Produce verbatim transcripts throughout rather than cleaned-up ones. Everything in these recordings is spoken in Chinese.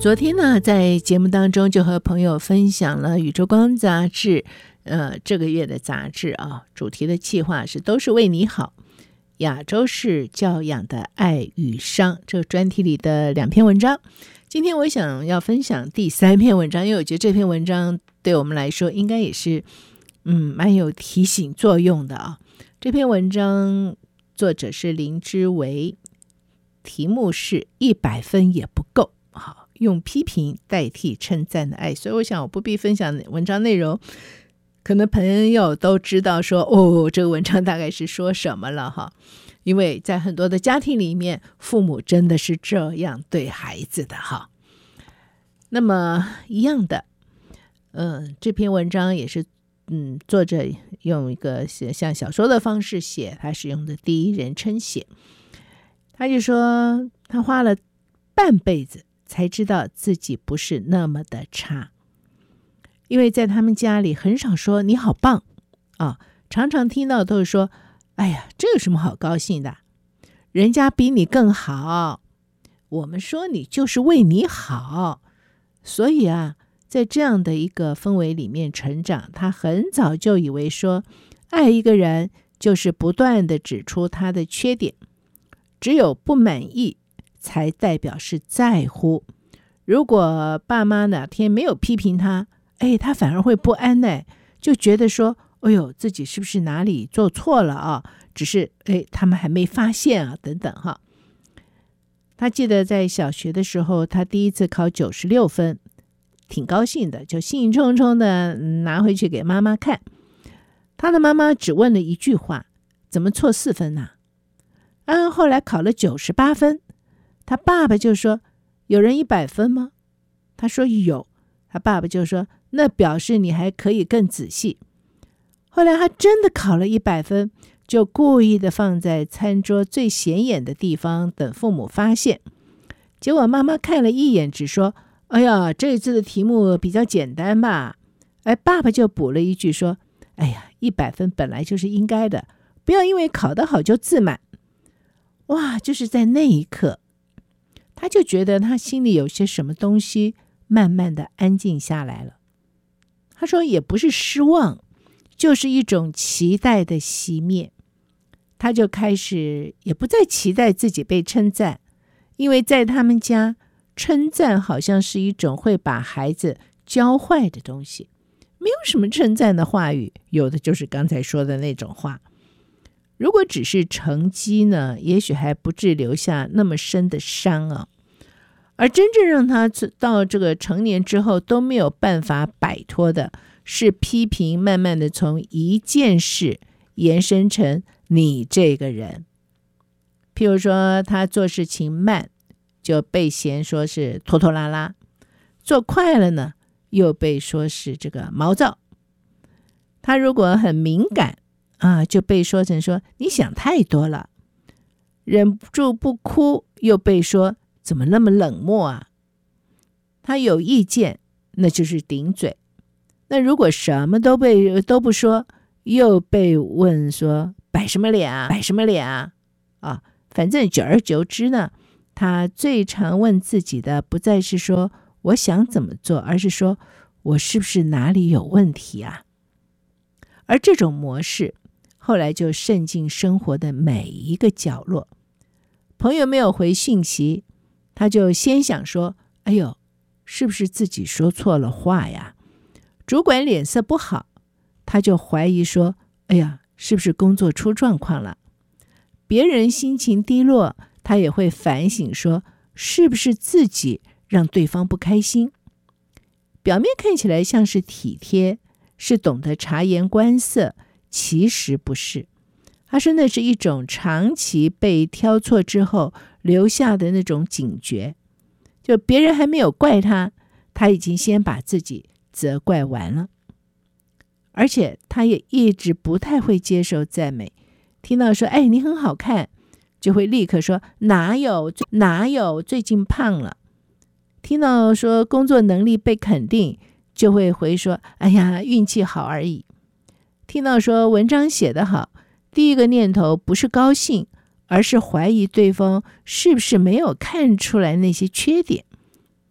昨天呢，在节目当中就和朋友分享了《宇宙光》杂志，呃，这个月的杂志啊，主题的企划是都是为你好，亚洲式教养的爱与伤这个专题里的两篇文章。今天我想要分享第三篇文章，因为我觉得这篇文章对我们来说应该也是嗯蛮有提醒作用的啊。这篇文章作者是林之维，题目是一百分也不够，好，用批评代替称赞的爱。所以我想我不必分享文章内容，可能朋友都知道说哦，这个文章大概是说什么了哈。因为在很多的家庭里面，父母真的是这样对孩子的哈。那么一样的，嗯、呃，这篇文章也是，嗯，作者用一个像小说的方式写，他是用的第一人称写。他就说，他花了半辈子才知道自己不是那么的差，因为在他们家里很少说你好棒啊，常常听到都是说，哎呀，这有什么好高兴的？人家比你更好，我们说你就是为你好。所以啊，在这样的一个氛围里面成长，他很早就以为说，爱一个人就是不断的指出他的缺点，只有不满意才代表是在乎。如果爸妈哪天没有批评他，哎，他反而会不安呢，就觉得说，哎呦，自己是不是哪里做错了啊？只是哎，他们还没发现啊，等等哈。他记得在小学的时候，他第一次考九十六分，挺高兴的，就兴兴冲冲的拿回去给妈妈看。他的妈妈只问了一句话：怎么错四分呢？啊，后来考了九十八分，他爸爸就说：有人一百分吗？他说有，他爸爸就说：那表示你还可以更仔细。后来他真的考了一百分，就故意的放在餐桌最显眼的地方，等父母发现。结果妈妈看了一眼，只说：哎呀，这次的题目比较简单吧。哎，爸爸就补了一句说：哎呀，一百分本来就是应该的，不要因为考得好就自满。哇，就是在那一刻，他就觉得他心里有些什么东西慢慢的安静下来了。他说也不是失望，就是一种期待的熄灭。他就开始也不再期待自己被称赞，因为在他们家，称赞好像是一种会把孩子教坏的东西。没有什么称赞的话语，有的就是刚才说的那种话。如果只是成绩呢，也许还不至留下那么深的伤啊。而真正让他到这个成年之后都没有办法摆脱的，是批评慢慢的从一件事延伸成你这个人。譬如说他做事情慢，就被嫌说是拖拖拉拉；做快了呢，又被说是这个毛躁。他如果很敏感啊，就被说成说你想太多了；忍不住不哭，又被说怎么那么冷漠啊。他有意见，那就是顶嘴；那如果什么都被都不说，又被问说摆什么脸啊，摆什么脸啊啊！反正久而久之呢，他最常问自己的不再是说我想怎么做，而是说我是不是哪里有问题啊？而这种模式后来就渗进生活的每一个角落。朋友没有回信息，他就先想说，哎呦，是不是自己说错了话呀？主管脸色不好，他就怀疑说，哎呀，是不是工作出状况了？别人心情低落，他也会反省说，是不是自己让对方不开心？表面看起来像是体贴，是懂得察言观色，其实不是。他说那是一种长期被挑错之后留下的那种警觉，就别人还没有怪他，他已经先把自己责怪完了。而且他也一直不太会接受赞美，听到说哎你很好看，就会立刻说哪有哪有最近胖了。听到说工作能力被肯定，就会回说哎呀运气好而已。听到说文章写得好，第一个念头不是高兴，而是怀疑对方是不是没有看出来那些缺点。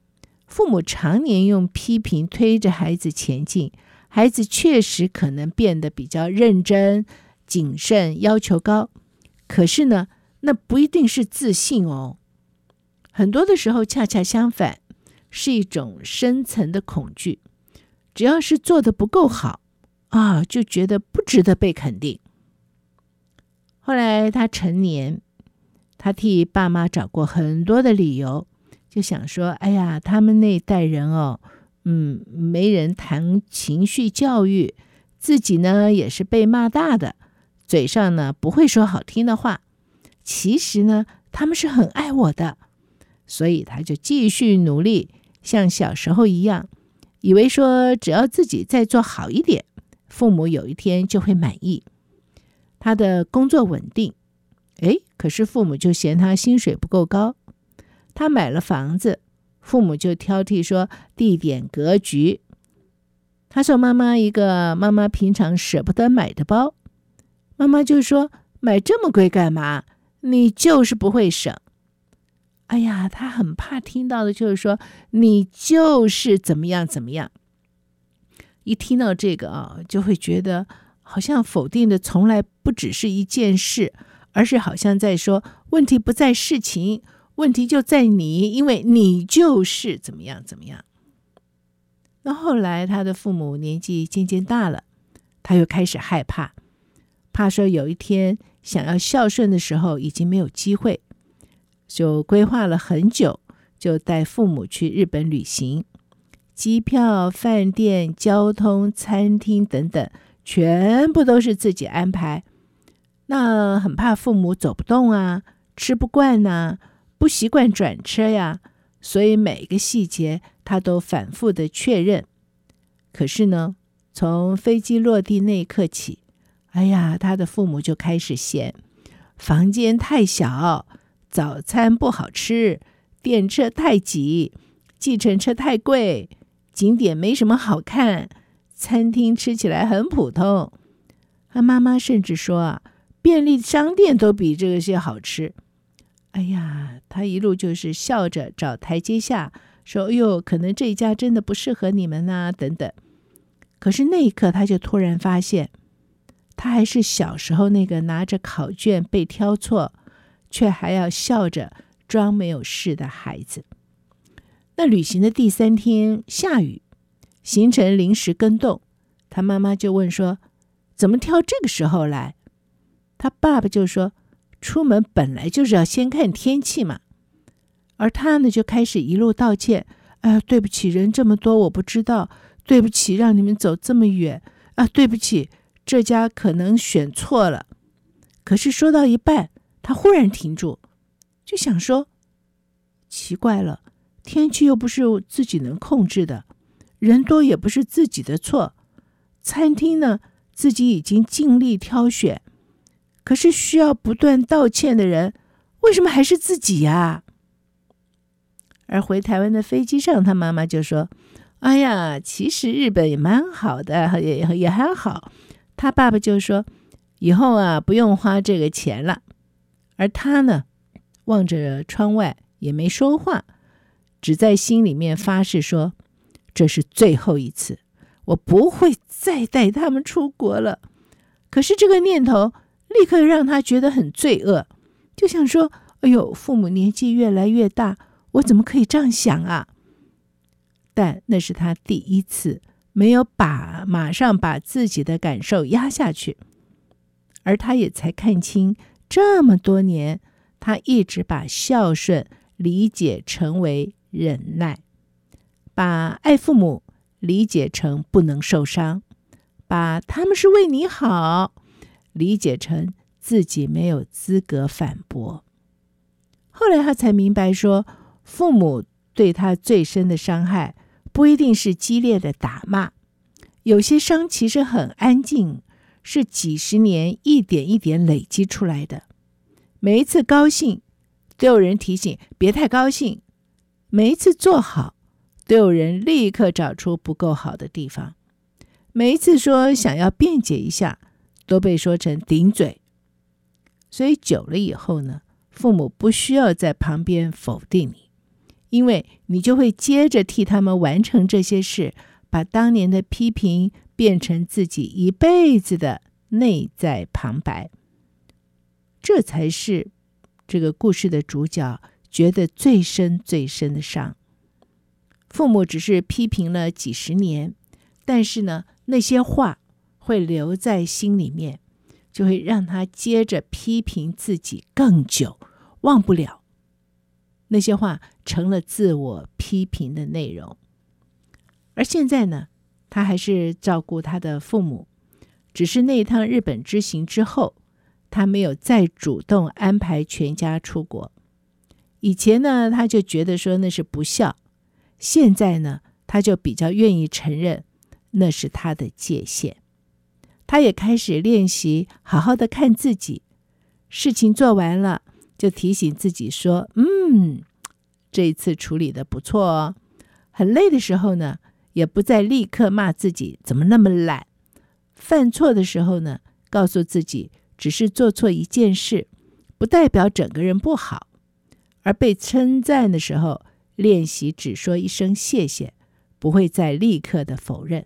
父母常年用批评推着孩子前进，孩子确实可能变得比较认真、谨慎、要求高。可是呢，那不一定是自信哦。很多的时候恰恰相反，是一种深层的恐惧。只要是做得不够好啊，就觉得不值得被肯定。后来他成年，他替爸妈找过很多的理由，就想说，哎呀，他们那一代人哦，嗯，没人谈情绪教育，自己呢也是被骂大的，嘴上呢不会说好听的话。其实呢，他们是很爱我的，所以他就继续努力，像小时候一样，以为说只要自己再做好一点，父母有一天就会满意。他的工作稳定，诶，可是父母就嫌他薪水不够高。他买了房子，父母就挑剔说地点格局。他送妈妈一个妈妈平常舍不得买的包，妈妈就说买这么贵干嘛？你就是不会省。哎呀，他很怕听到的就是说你就是怎么样怎么样。一听到这个啊，就会觉得好像否定的从来不只是一件事，而是好像在说问题不在事情，问题就在你，因为你就是怎么样怎么样。那后来他的父母年纪渐渐大了，他又开始害怕，怕说有一天想要孝顺的时候已经没有机会，就规划了很久，就带父母去日本旅行，机票、饭店、交通、餐厅等等，全部都是自己安排。那很怕父母走不动啊，吃不惯啊，不习惯转车呀，所以每个细节他都反复的确认。可是呢，从飞机落地那一刻起，哎呀，他的父母就开始嫌房间太小，早餐不好吃，电车太挤，计程车太贵，景点没什么好看，餐厅吃起来很普通。他妈妈甚至说啊，便利商店都比这些好吃。哎呀，他一路就是笑着找台阶下，说哎呦，可能这一家真的不适合你们啊，等等。可是那一刻他就突然发现，他还是小时候那个拿着考卷被挑错，却还要笑着装没有事的孩子。那旅行的第三天下雨，行程临时更动，他妈妈就问说，怎么挑这个时候来？他爸爸就说，出门本来就是要先看天气嘛。而他呢就开始一路道歉，哎呀，对不起，人这么多我不知道，对不起让你们走这么远啊，对不起，这家可能选错了。可是说到一半，他忽然停住，就想说，奇怪了，天气又不是自己能控制的，人多也不是自己的错，餐厅呢自己已经尽力挑选，可是需要不断道歉的人为什么还是自己呀？而回台湾的飞机上，他妈妈就说，哎呀，其实日本也蛮好的，也也还好。他爸爸就说，以后啊不用花这个钱了。而他呢望着窗外也没说话，只在心里面发誓说，这是最后一次，我不会再带他们出国了。可是这个念头立刻让他觉得很罪恶，就想说，哎呦，父母年纪越来越大，我怎么可以这样想啊？但那是他第一次没有把马上把自己的感受压下去，而他也才看清，这么多年他一直把孝顺理解成为忍耐，把爱父母理解成不能受伤，把他们是为你好理解成自己没有资格反驳。后来他才明白说，父母对他最深的伤害不一定是激烈的打骂，有些伤其实很安静，是几十年一点一点累积出来的。每一次高兴都有人提醒别太高兴，每一次做好都有人立刻找出不够好的地方，每一次说想要辩解一下都被说成顶嘴。所以久了以后呢，父母不需要在旁边否定你， 因为你就会接着替他们完成这些事，把当年的批评变成自己一辈子的内在旁白。这才是这个故事的主角觉得最深最深的伤。父母只是批评了几十年，但是呢，那些话会留在心里面，就会让他接着批评自己更久，忘不了。那些话成了自我批评的内容。而现在呢，他还是照顾他的父母，只是那一趟日本之行之后，他没有再主动安排全家出国。以前呢，他就觉得说那是不孝，现在呢，他就比较愿意承认那是他的界限。他也开始练习好好的看自己，事情做完了就提醒自己说，嗯，这一次处理的不错哦。很累的时候呢，也不再立刻骂自己怎么那么懒。犯错的时候呢，告诉自己只是做错一件事，不代表整个人不好。而被称赞的时候，练习只说一声谢谢，不会再立刻的否认。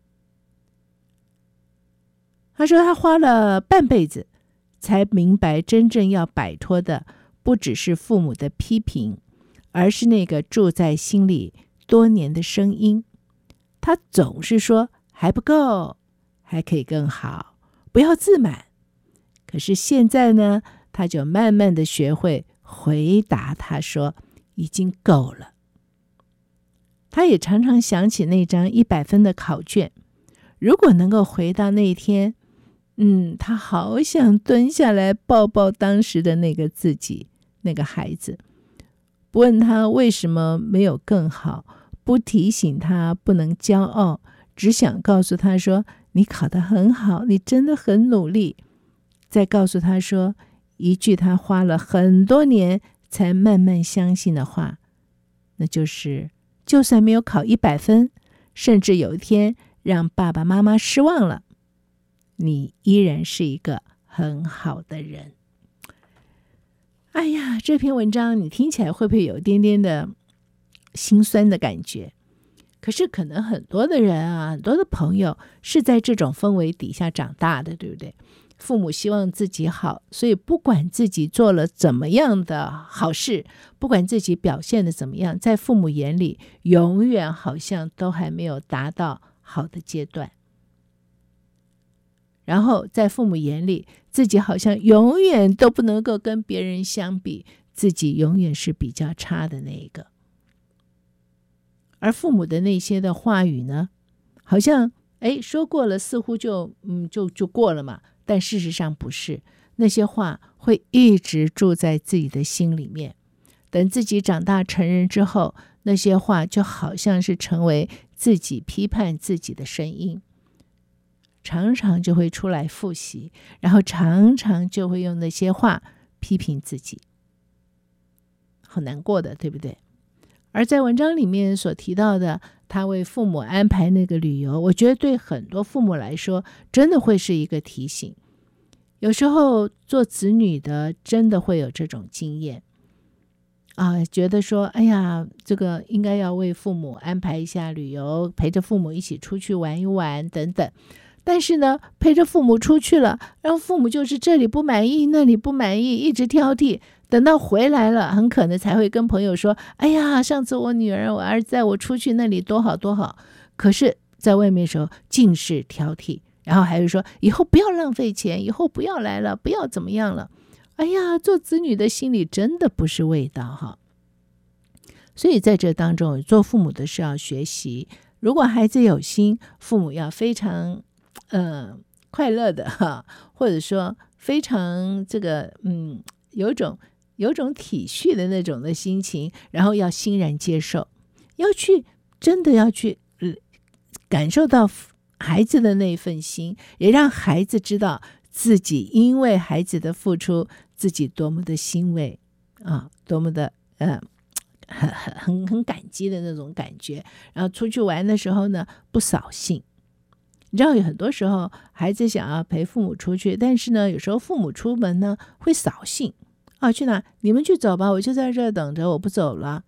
他说他花了半辈子才明白，真正要摆脱的不只是父母的批评，而是那个住在心里多年的声音。他总是说还不够，还可以更好，不要自满。可是现在呢，他就慢慢的学会回答他说已经够了。他也常常想起那张一百分的考卷，如果能够回到那一天，嗯，他好想蹲下来抱抱当时的那个自己，那个孩子，不问他为什么没有更好，不提醒他不能骄傲，只想告诉他说你考得很好，你真的很努力。再告诉他说一句他花了很多年才慢慢相信的话，那就是就算没有考一百分，甚至有一天让爸爸妈妈失望了，你依然是一个很好的人。哎呀，这篇文章你听起来会不会有一点点的心酸的感觉？可是可能很多的人啊，很多的朋友是在这种氛围底下长大的，对不对？父母希望自己好，所以不管自己做了怎么样的好事，不管自己表现的怎么样，在父母眼里永远好像都还没有达到好的阶段。然后在父母眼里，自己好像永远都不能够跟别人相比，自己永远是比较差的那一个。而父母的那些的话语呢，好像哎说过了，似乎就嗯就就过了嘛，但事实上不是，那些话会一直住在自己的心里面。等自己长大成人之后，那些话就好像是成为自己批判自己的声音，常常就会出来复习，然后常常就会用那些话批评自己，好难过的，对不对？而在文章里面所提到的，他为父母安排那个旅游，我觉得对很多父母来说真的会是一个提醒。有时候做子女的真的会有这种经验啊，觉得说哎呀，这个应该要为父母安排一下旅游，陪着父母一起出去玩一玩等等。但是呢，陪着父母出去了，然后父母就是这里不满意那里不满意，一直挑剔，等到回来了，很可能才会跟朋友说，哎呀，上次我女儿我儿子带我出去那里多好多好。可是在外面的时候尽是挑剔，然后还会说以后不要浪费钱，以后不要来了，不要怎么样了。哎呀，做子女的心里真的不是味道哈。所以在这当中，做父母的是要学习，如果孩子有心，父母要非常呃快乐的哈，或者说非常这个嗯有一种有一种体恤的那种的心情，然后要欣然接受，要去真的要去、呃、感受到孩子的那份心，也让孩子知道自己因为孩子的付出，自己多么的欣慰啊，多么的呃很很很感激的那种感觉。然后出去玩的时候呢，不扫兴。你知道有很多时候孩子想要陪父母出去，但是呢有时候父母出门呢会扫兴啊，去哪？你们去走吧，我就在这等着，我不走了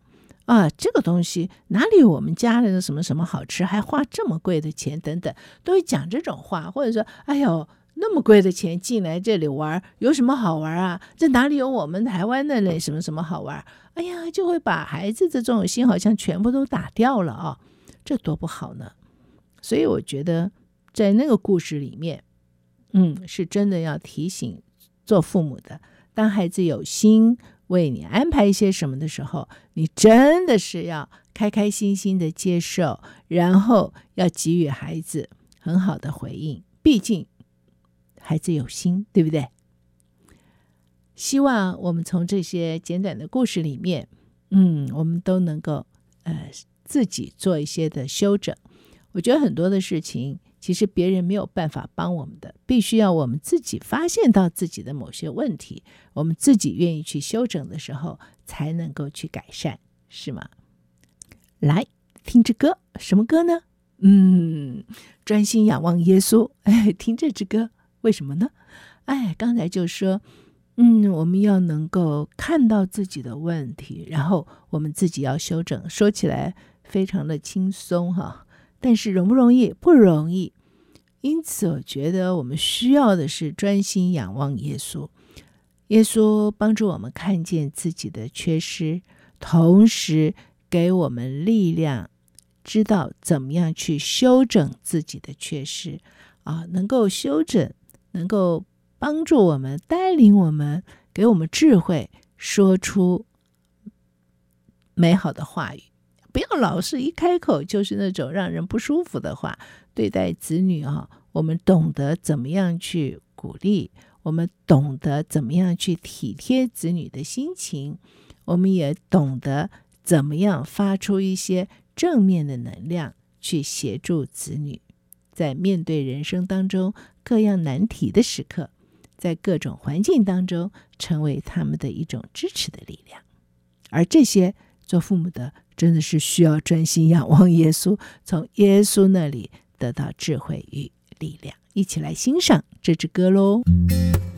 啊，这个东西哪里有我们家的什么什么好吃，还花这么贵的钱等等，都会讲这种话，或者说哎呦那么贵的钱进来这里玩有什么好玩啊，这哪里有我们台湾的那什么什么好玩，哎呀，就会把孩子的这种心好像全部都打掉了啊，这多不好呢。所以我觉得在那个故事里面，嗯，是真的要提醒做父母的，当孩子有心为你安排一些什么的时候，你真的是要开开心心的接受，然后要给予孩子很好的回应，毕竟孩子有心，对不对？希望我们从这些简短的故事里面，嗯，我们都能够呃自己做一些的修整。我觉得很多的事情其实别人没有办法帮我们的，必须要我们自己发现到自己的某些问题，我们自己愿意去修整的时候才能够去改善，是吗？来听这歌，什么歌呢？嗯，专心仰望耶稣。哎，听这支歌，为什么呢？哎，刚才就说嗯，我们要能够看到自己的问题，然后我们自己要修整，说起来非常的轻松哈，但是容不容易？不容易。因此我觉得我们需要的是专心仰望耶稣，耶稣帮助我们看见自己的缺失，同时给我们力量，知道怎么样去修整自己的缺失啊，能够修整，能够帮助我们，带领我们，给我们智慧，说出美好的话语。不要老是一开口就是那种让人不舒服的话。对待子女啊，我们懂得怎么样去鼓励，我们懂得怎么样去体贴子女的心情，我们也懂得怎么样发出一些正面的能量去协助子女，在面对人生当中各样难题的时刻，在各种环境当中成为他们的一种支持的力量。而这些做父母的真的是需要专心仰望耶稣，从耶稣那里得到智慧与力量。一起来欣赏这支歌喽。